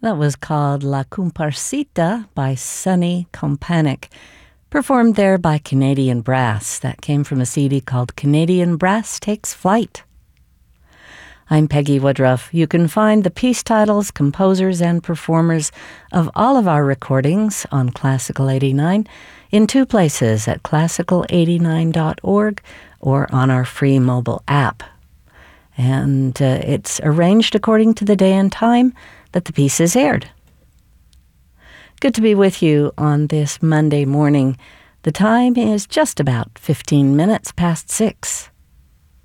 That was called La Comparsita by Sonny Kompanic, performed there by Canadian Brass. That came from a CD called Canadian Brass Takes Flight. I'm Peggy Woodruff. You can find the piece titles, composers, and performers of all of our recordings on Classical 89 in two places, at classical89.org or on our free mobile app. And it's arranged according to the day and time that the piece is aired. Good to be with you on this Monday morning. The time is just about 15 minutes past 6.